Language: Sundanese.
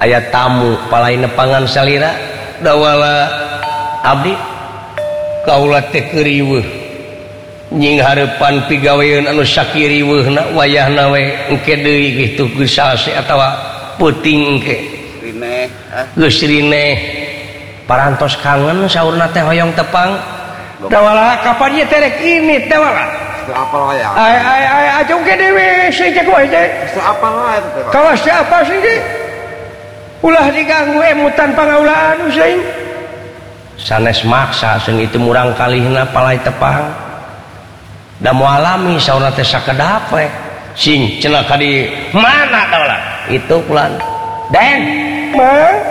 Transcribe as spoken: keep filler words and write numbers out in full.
ayat tamu palai nepangan salira dawala abdi kaula teh keriweuh nying harepan pigawean anu sakiriweuhna wayahna we engke deui kitu geus salse atawa peuting engke rine geus rine parantos kangen saurna teh hoyong tepang dawala kapan ieu terek ini teh wala apal wae ay ay ay ajong ke dewe sejak wae teh apal wae teh kawas apa sih ulah diganggu emutan pangaulaan usain sanes maksa sing itu murang kalihna palai tepang da moal alami saurna teh sakedap we sing cenah ka di mana tah itu pulan den mah